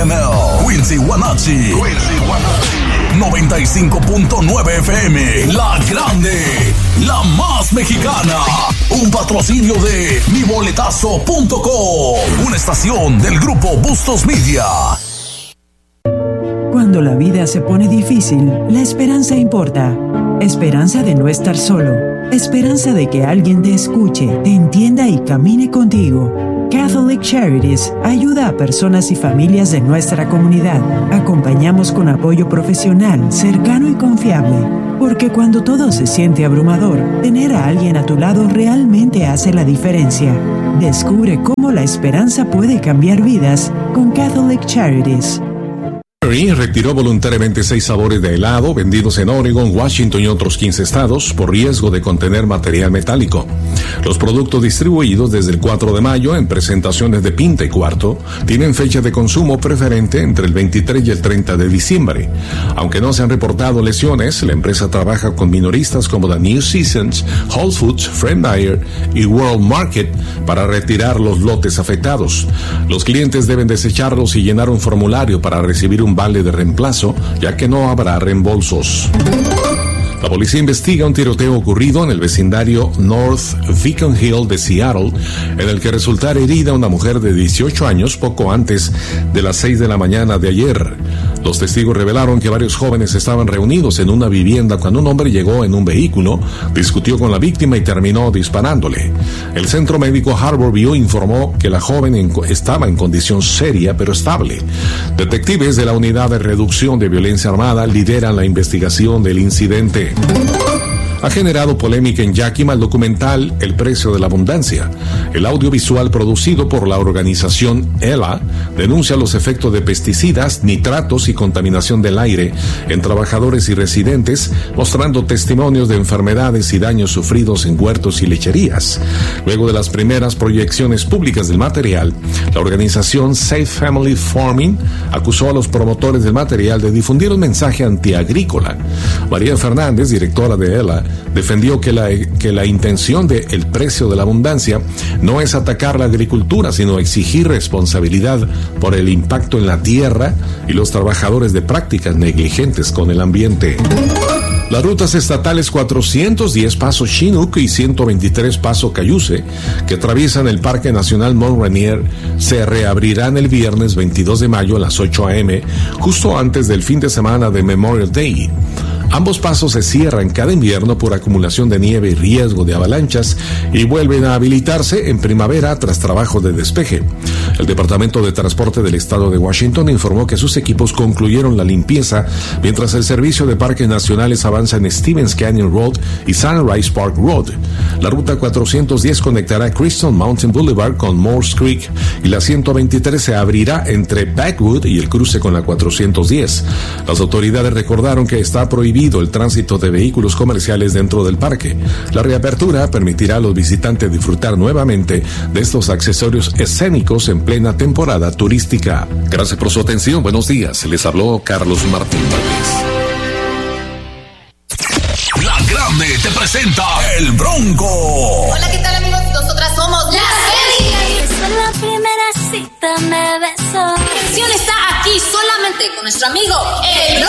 PNL, Quincy Guanacci, 95.9 FM, La Grande, la más mexicana. Un patrocinio de miboletazo.com, una estación del grupo Bustos Media. Cuando la vida se pone difícil, la esperanza importa. Esperanza de no estar solo. Esperanza de que alguien te escuche, te entienda y camine contigo. Catholic Charities ayuda a personas y familias de nuestra comunidad. Acompañamos con apoyo profesional, cercano y confiable. Porque cuando todo se siente abrumador, tener a alguien a tu lado realmente hace la diferencia. Descubre cómo la esperanza puede cambiar vidas con Catholic Charities. Retiró voluntariamente 6 sabores de helado vendidos en Oregon, Washington y otros 15 estados por riesgo de contener material metálico. Los productos distribuidos desde el 4 de mayo en presentaciones de Pinta y Cuarto tienen fecha de consumo preferente entre el 23 y el 30 de diciembre. Aunque no se han reportado lesiones, la empresa trabaja con minoristas como The New Seasons, Whole Foods, Fred Meyer y World Market para retirar los lotes afectados. Los clientes deben desecharlos y llenar un formulario para recibir un vale de reemplazo, ya que no habrá reembolsos. La policía investiga un tiroteo ocurrido en el vecindario North Beacon Hill de Seattle, en el que resultara herida una mujer de 18 años poco antes de las 6 de la mañana de ayer. Los testigos revelaron que varios jóvenes estaban reunidos en una vivienda cuando un hombre llegó en un vehículo, discutió con la víctima y terminó disparándole. El centro médico Harborview informó que la joven estaba en condición seria pero estable. Detectives de la Unidad de Reducción de Violencia Armada lideran la investigación del incidente. Ha generado polémica en Yakima el documental El precio de la abundancia. El audiovisual producido por la organización ELA denuncia los efectos de pesticidas, nitratos y contaminación del aire en trabajadores y residentes, mostrando testimonios de enfermedades y daños sufridos en huertos y lecherías. Luego de las primeras proyecciones públicas del material, la organización Safe Family Farming acusó a los promotores del material de difundir un mensaje antiagrícola. María Fernández, directora de ELA, defendió que la intención de El precio de la abundancia no es atacar la agricultura, sino exigir responsabilidad por el impacto en la tierra y los trabajadores de prácticas negligentes con el ambiente. Las rutas estatales 410 Paso Chinook y 123 Paso Cayuse, que atraviesan el Parque Nacional Mont Rainier, se reabrirán el viernes 22 de mayo a las 8 a.m., justo antes del fin de semana de Memorial Day. Ambos pasos se cierran cada invierno por acumulación de nieve y riesgo de avalanchas y vuelven a habilitarse en primavera tras trabajos de despeje. El Departamento de Transporte del Estado de Washington informó que sus equipos concluyeron la limpieza mientras el servicio de parques nacionales avanza en Stevens Canyon Road y Sunrise Park Road. La ruta 410 conectará Crystal Mountain Boulevard con Morse Creek y la 123 se abrirá entre Backwood y el cruce con la 410. Las autoridades recordaron que está prohibido el tránsito de vehículos comerciales dentro del parque. La reapertura permitirá a los visitantes disfrutar nuevamente de estos accesorios escénicos en plena temporada turística. Gracias por su atención. Buenos días. Les habló Carlos Martín Valdés. La Grande te presenta El Bronco. Hola, ¿qué tal, amigos? Nosotras somos Las Felices. En la primera cita me besó. La canción está aquí solamente con nuestro amigo El Bronco.